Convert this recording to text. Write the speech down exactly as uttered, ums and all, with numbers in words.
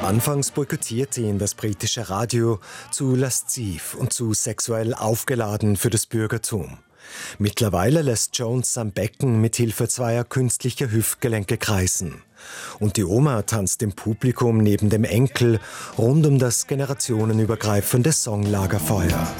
Anfangs boykottierte ihn das britische Radio, zu lasziv und zu sexuell aufgeladen für das Bürgertum. Mittlerweile lässt Jones sein Becken mit Hilfe zweier künstlicher Hüftgelenke kreisen. Und die Oma tanzt im Publikum neben dem Enkel rund um das generationenübergreifende Songlagerfeuer.